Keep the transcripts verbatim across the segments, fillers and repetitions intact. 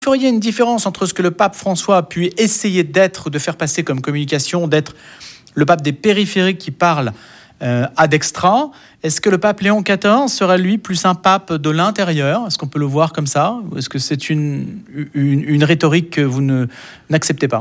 Vous feriez une différence entre ce que le pape François a pu essayer d'être, de faire passer comme communication, d'être le pape des périphériques qui parle euh, ad extra. Est-ce que le pape Léon quatorze serait lui plus un pape de l'intérieur ? Est-ce qu'on peut le voir comme ça ? Ou est-ce que c'est une, une, une rhétorique que vous ne, n'acceptez pas ?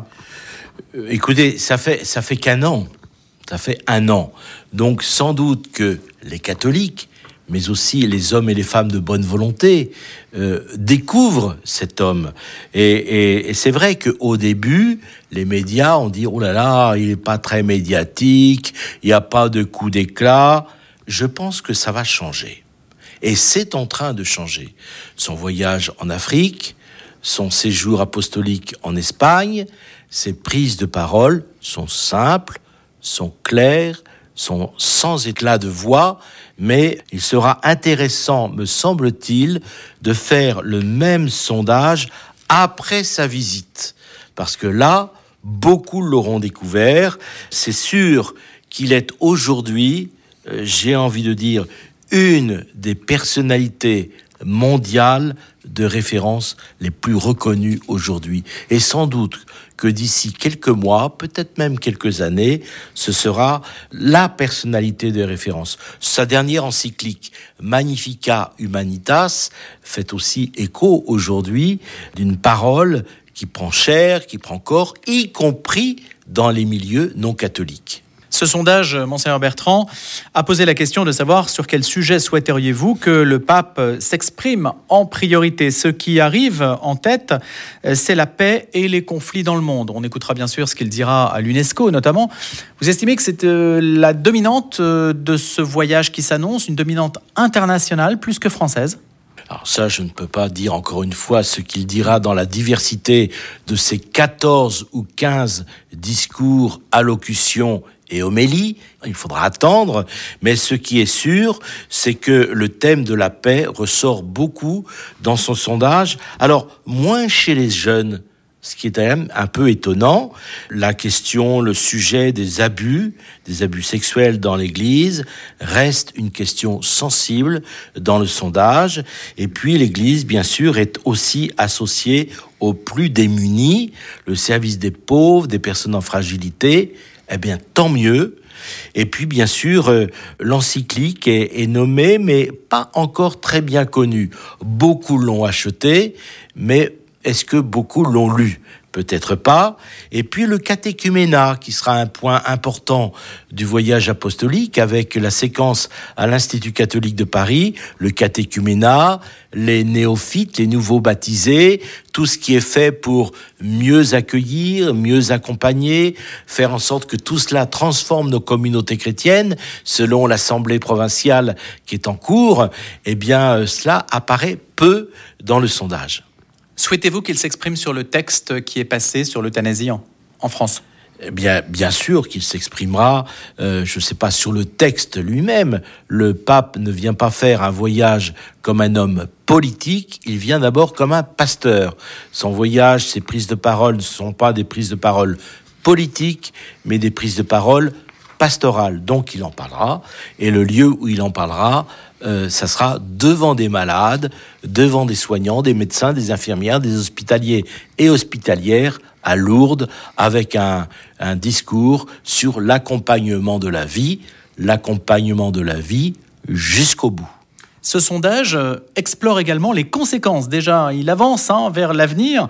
Écoutez, ça fait, ça fait qu'un an. Ça fait un an. Donc sans doute que les catholiques, mais aussi les hommes et les femmes de bonne volonté, euh, découvrent cet homme. Et, et, et c'est vrai qu'au début, les médias ont dit « Oh là là, il n'est pas très médiatique, il n'y a pas de coup d'éclat ». Je pense que ça va changer. Et c'est en train de changer. Son voyage en Afrique, son séjour apostolique en Espagne, ses prises de parole sont simples, sont claires, sont sans éclat de voix, mais il sera intéressant, me semble-t-il, de faire le même sondage après sa visite. Parce que là, beaucoup l'auront découvert. C'est sûr qu'il est aujourd'hui, euh, j'ai envie de dire, une des personnalités mondiales de référence les plus reconnues aujourd'hui. Et sans doute que d'ici quelques mois, peut-être même quelques années, ce sera la personnalité de référence. Sa dernière encyclique, Magnificat Humanitas, fait aussi écho aujourd'hui d'une parole qui prend chair, qui prend corps, y compris dans les milieux non catholiques. Ce sondage, Monseigneur Bertrand, a posé la question de savoir sur quel sujet souhaiteriez-vous que le pape s'exprime en priorité. Ce qui arrive en tête, c'est la paix et les conflits dans le monde. On écoutera bien sûr ce qu'il dira à l'UNESCO notamment. Vous estimez que c'est la dominante de ce voyage qui s'annonce, une dominante internationale plus que française ? Alors ça, je ne peux pas dire encore une fois ce qu'il dira dans la diversité de ses quatorze ou quinze discours, allocutions et homélie, il faudra attendre, mais ce qui est sûr, c'est que le thème de la paix ressort beaucoup dans son sondage, alors moins chez les jeunes, ce qui est quand même un peu étonnant, la question, le sujet des abus, des abus sexuels dans l'Église, reste une question sensible dans le sondage, et puis l'Église, bien sûr, est aussi associée aux plus démunis, le service des pauvres, des personnes en fragilité. Eh bien, tant mieux. Et puis, bien sûr, euh, l'encyclique est, est nommée, mais pas encore très bien connue. Beaucoup l'ont achetée, mais est-ce que beaucoup l'ont lu ? Peut-être pas. Et puis le catéchuménat, qui sera un point important du voyage apostolique, avec la séquence à l'Institut catholique de Paris, le catéchuménat, les néophytes, les nouveaux baptisés, tout ce qui est fait pour mieux accueillir, mieux accompagner, faire en sorte que tout cela transforme nos communautés chrétiennes, selon l'Assemblée provinciale qui est en cours, eh bien, cela apparaît peu dans le sondage. Souhaitez-vous qu'il s'exprime sur le texte qui est passé sur l'euthanasie en, en France ? Eh bien, bien sûr qu'il s'exprimera, euh, je ne sais pas, sur le texte lui-même. Le pape ne vient pas faire un voyage comme un homme politique, il vient d'abord comme un pasteur. Son voyage, ses prises de parole ne sont pas des prises de parole politiques, mais des prises de parole pastorales. Donc il en parlera, et le lieu où il en parlera, Euh, ça sera devant des malades, devant des soignants, des médecins, des infirmières, des hospitaliers et hospitalières à Lourdes, avec un, un discours sur l'accompagnement de la vie, l'accompagnement de la vie jusqu'au bout. Ce sondage explore également les conséquences. Déjà, il avance hein, vers l'avenir,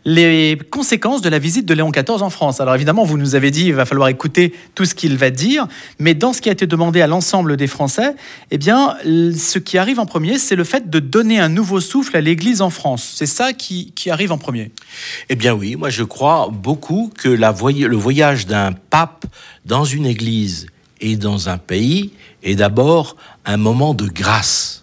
les conséquences de la visite de Léon quatorze en France. Alors évidemment, vous nous avez dit qu'il va falloir écouter tout ce qu'il va dire, mais dans ce qui a été demandé à l'ensemble des Français, eh bien, ce qui arrive en premier, c'est le fait de donner un nouveau souffle à l'Église en France. C'est ça qui, qui arrive en premier. Eh bien oui, moi je crois beaucoup que la voy- le voyage d'un pape dans une église et dans un pays est d'abord un moment de grâce.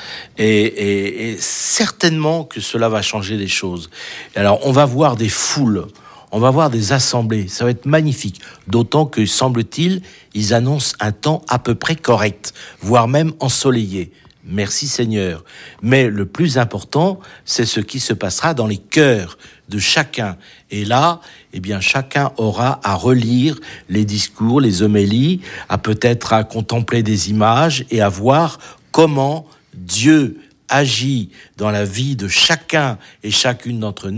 Et, et, et certainement que cela va changer les choses. Alors, on va voir des foules, on va voir des assemblées, ça va être magnifique. D'autant que, semble-t-il, ils annoncent un temps à peu près correct, voire même ensoleillé. Merci Seigneur. Mais le plus important, c'est ce qui se passera dans les cœurs de chacun. Et là, eh bien, chacun aura à relire les discours, les homélies, à peut-être à contempler des images et à voir comment Dieu agit dans la vie de chacun et chacune d'entre nous.